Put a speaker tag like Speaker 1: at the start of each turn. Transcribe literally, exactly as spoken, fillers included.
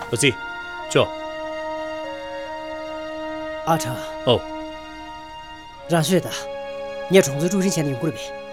Speaker 1: 老季，这
Speaker 2: 阿成，
Speaker 1: 哦，
Speaker 2: 让学的，你冲最主任前的用过了呗？